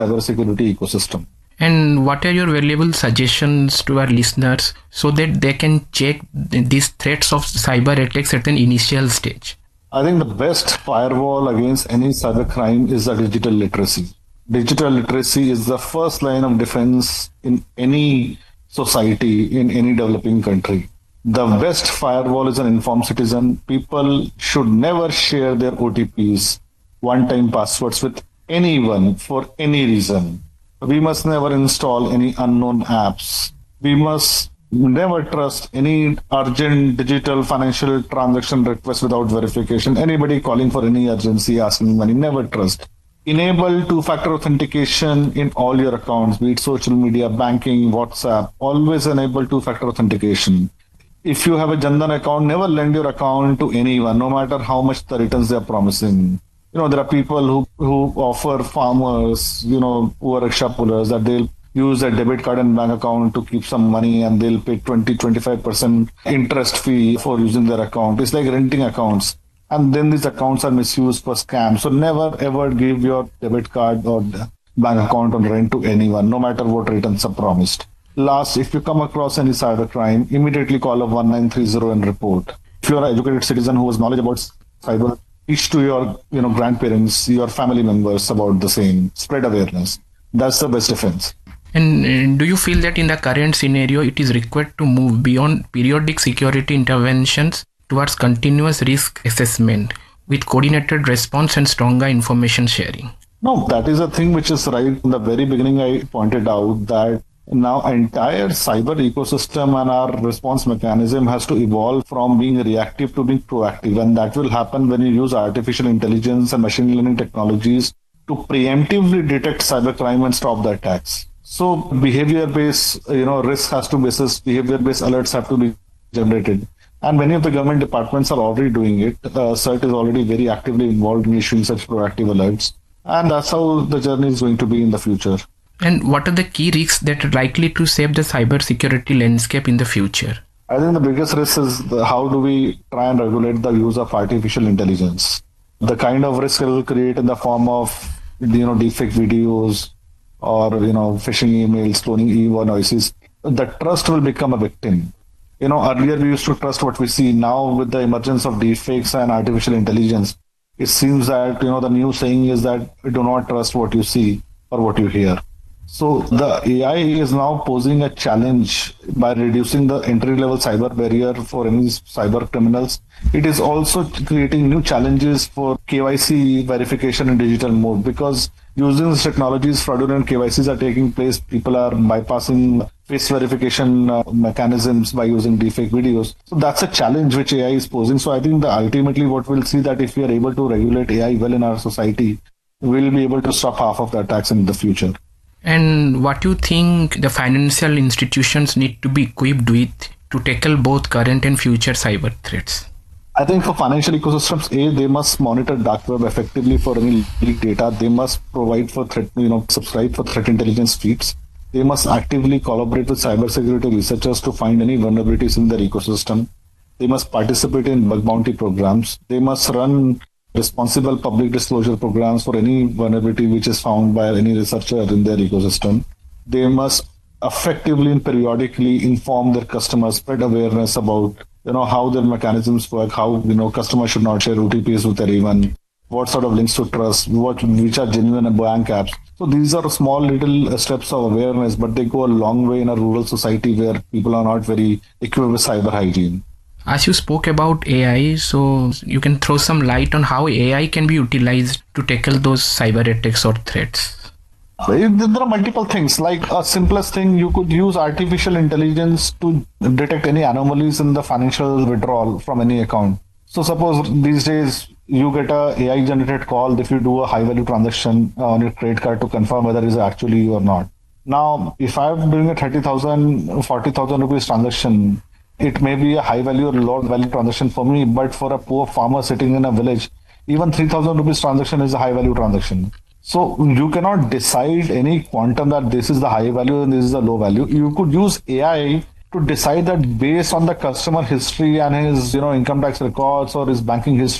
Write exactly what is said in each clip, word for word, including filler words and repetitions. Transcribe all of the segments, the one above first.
cybersecurity ecosystem. And what are your valuable suggestions to our listeners so that they can check these threats of cyber attacks at an initial stage? I think the best firewall against any cybercrime is the digital literacy. Digital literacy is the first line of defense in any society, in any developing country. The best firewall is an informed citizen. People should never share their O T Ps, one-time passwords with anyone for any reason. We must never install any unknown apps. We must never trust any urgent digital financial transaction request without verification. Anybody calling for any urgency, asking money, never trust. Enable two-factor authentication in all your accounts, be it social media, banking, WhatsApp. Always enable two-factor authentication. If you have a Jandan account, never lend your account to anyone, no matter how much the returns they are promising. You know, there are people who, who offer farmers, you know, who are rickshaw pullers, that they'll use a debit card and bank account to keep some money and they'll pay twenty, twenty-five percent interest fee for using their account. It's like renting accounts. And then these accounts are misused for scams. So never ever give your debit card or bank account on rent to anyone, no matter what returns are promised. Last, if you come across any cybercrime, immediately call up one nine three zero and report. If you're an educated citizen who has knowledge about cyber, teach to your you know grandparents, your family members about the same. Spread awareness. That's the best defense. And uh, do you feel that in the current scenario, it is required to move beyond periodic security interventions towards continuous risk assessment with coordinated response and stronger information sharing? No, that is a thing which is right. In the very beginning, I pointed out that now entire cyber ecosystem and our response mechanism has to evolve from being reactive to being proactive. And that will happen when you use artificial intelligence and machine learning technologies to preemptively detect cybercrime and stop the attacks. So behavior-based, you know, risk has to basis, behavior-based alerts have to be generated. And many of the government departments are already doing it. Uh, CERT is already very actively involved in issuing such proactive alerts. And that's how the journey is going to be in the future. And what are the key risks that are likely to shape the cybersecurity landscape in the future? I think the biggest risk is the, how do we try and regulate the use of artificial intelligence? The kind of risk it will create in the form of, you know, deepfake videos or, you know, phishing emails, cloning e-voices. The trust will become a victim. You know, earlier we used to trust what we see. Now with the emergence of deepfakes and artificial intelligence, it seems that, you know, the new saying is that do not trust what you see or what you hear. So the A I is now posing a challenge by reducing the entry-level cyber barrier for any cyber criminals. It is also creating new challenges for K Y C verification in digital mode, because using these technologies, fraudulent K Y Cs are taking place. People are bypassing face verification uh, mechanisms by using deepfake videos. So that's a challenge which A I is posing. So I think that ultimately what we'll see that if we are able to regulate A I well in our society, we'll be able to stop half of the attacks in the future. And what do you think the financial institutions need to be equipped with to tackle both current and future cyber threats? I think for financial ecosystems, A, they must monitor dark web effectively for any leaked data. They must provide for threat, you know, subscribe for threat intelligence feeds. They must actively collaborate with cybersecurity researchers to find any vulnerabilities in their ecosystem. They must participate in bug bounty programs. They must run responsible public disclosure programs for any vulnerability which is found by any researcher in their ecosystem. They must effectively and periodically inform their customers, spread awareness about, you know, how their mechanisms work, how, you know, customers should not share O T Ps with anyone, what sort of links to trust, what which are genuine and bank apps. So these are small little steps of awareness, but they go a long way in a rural society where people are not very equipped with cyber hygiene. As you spoke about A I, so you can throw some light on how A I can be utilized to tackle those cyber attacks or threats. There are multiple things. Like a simplest thing, you could use artificial intelligence to detect any anomalies in the financial withdrawal from any account. So suppose these days you get a AI generated call if you do a high value transaction on your credit card to confirm whether it's actually you or not. Now, if I'm doing a thirty thousand, forty thousand rupees transaction, it may be a high value or low value transaction for me, but for a poor farmer sitting in a village, even three thousand rupees transaction is a high value transaction. So you cannot decide any quantum that this is the high value and this is the low value. You could use A I to decide that based on the customer history and his, you know, income tax records or his banking history,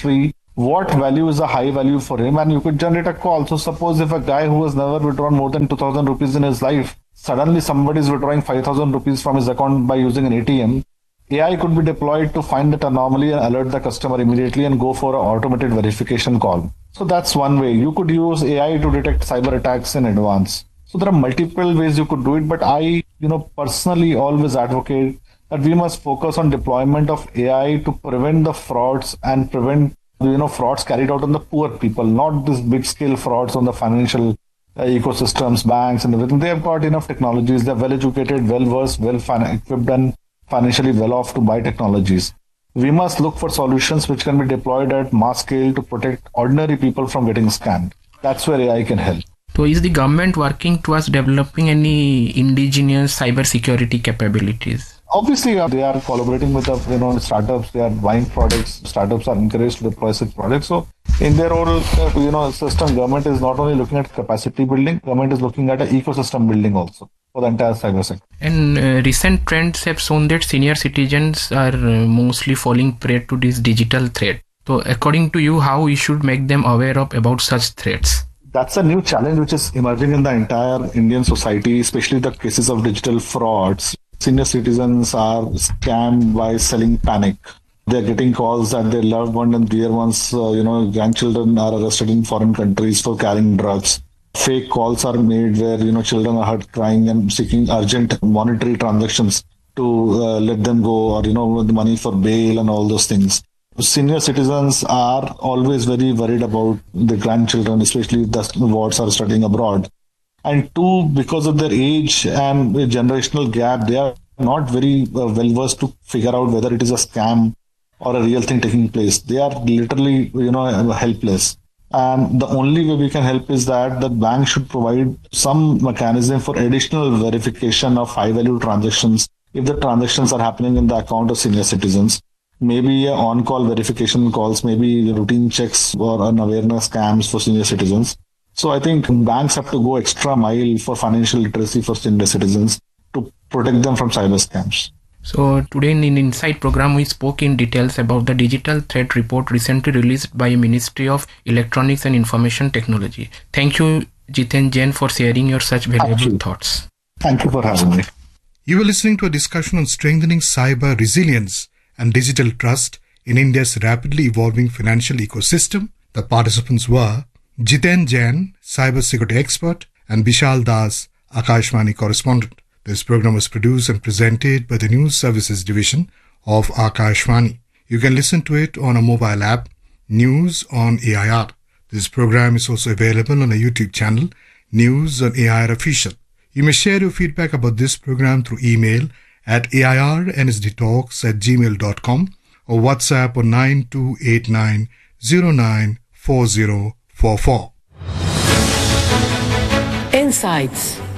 what value is a high value for him, and you could generate a call. So suppose if a guy who has never withdrawn more than two thousand rupees in his life, suddenly somebody is withdrawing five thousand rupees from his account by using an A T M, A I could be deployed to find that anomaly and alert the customer immediately and go for an automated verification call. So that's one way. You could use A I to detect cyber attacks in advance. So there are multiple ways you could do it, but I, you know, personally always advocate that we must focus on deployment of A I to prevent the frauds and prevent, you know, frauds carried out on the poor people, not this big scale frauds on the financial uh, ecosystems, banks and everything. They have got enough technologies. They're well educated, well versed, well fin- equipped and financially well off to buy technologies. We must look for solutions which can be deployed at mass scale to protect ordinary people from getting scammed. That's where A I can help. So is the government working towards developing any indigenous cyber security capabilities? Obviously, uh, they are collaborating with the you know startups. They are buying products. Startups are encouraged to deploy such products. So, in their whole uh, you know system, government is not only looking at capacity building. Government is looking at an ecosystem building also for the entire cyber sector. And uh, recent trends have shown that senior citizens are uh, mostly falling prey to this digital threat. So, according to you, how we should make them aware of about such threats? That's a new challenge which is emerging in the entire Indian society, especially the cases of digital frauds. Senior citizens are scammed by selling panic. They're getting calls that their loved one and dear ones, uh, you know, grandchildren are arrested in foreign countries for carrying drugs. Fake calls are made where, you know, children are heard crying and seeking urgent monetary transactions to uh, let them go, or, you know, the money for bail and all those things. Senior citizens are always very worried about the grandchildren, especially the wards are studying abroad. And two, because of their age and the generational gap, they are not very uh, well versed to figure out whether it is a scam or a real thing taking place. They are literally, you know, helpless. And the only way we can help is that the bank should provide some mechanism for additional verification of high value transactions if the transactions are happening in the account of senior citizens. Maybe on-call verification calls, maybe routine checks or an awareness scams for senior citizens. So I think banks have to go extra mile for financial literacy for senior citizens to protect them from cyber scams. So today in Insight program, we spoke in details about the digital threat report recently released by Ministry of Electronics and Information Technology. Thank you, Jiten Jain, for sharing your such valuable thoughts. Thank you for having me. You were listening to a discussion on strengthening cyber resilience and digital trust in India's rapidly evolving financial ecosystem. The participants were Jiten Jain, cybersecurity expert, and Vishal Das, Akashvani correspondent. This program was produced and presented by the News Services Division of Akashvani. You can listen to it on a mobile app, News on A I R. This program is also available on a YouTube channel, News on A I R Official. You may share your feedback about this program through email at airnsdtalks at gmail dot com or WhatsApp on nine two eight nine zero nine four zero four four. Insights.